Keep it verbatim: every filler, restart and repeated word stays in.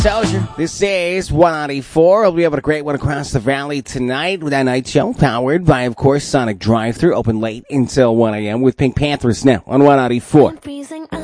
Told you. This is one ninety-four. We'll be able to great one across the valley tonight with that night show powered by, of course, Sonic Drive-Thru. Open late until one a.m. with Pink Panthers now on one ninety-four.